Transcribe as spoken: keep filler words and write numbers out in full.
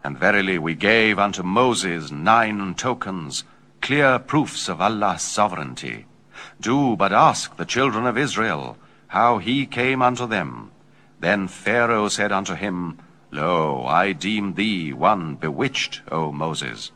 And verily we gave unto Moses nine tokens, clear proofs of Allah's sovereignty. Do but ask the children of Israel, how he came unto them. Then Pharaoh said unto him, Lo, I deem thee one bewitched, O Moses.